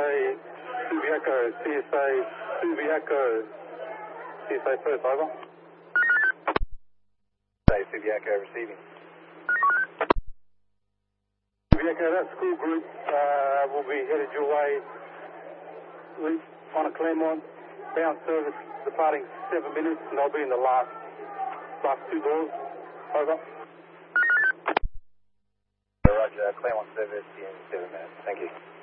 Subiaco, CSA first, over. Subiaco receiving. Subiaco, that school group will be headed your way on a Claremont bound service departing 7 minutes, and they'll be in the last two doors. Over. Roger, Claremont service in 7 minutes. Thank you.